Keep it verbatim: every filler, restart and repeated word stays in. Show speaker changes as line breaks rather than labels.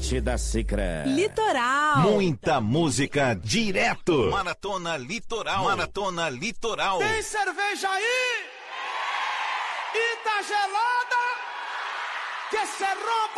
Atlântida Sicredi.
Litoral.
Muita música direto.
Maratona Litoral. Maratona Litoral.
Tem cerveja aí? E tá gelada? Que cê rouba?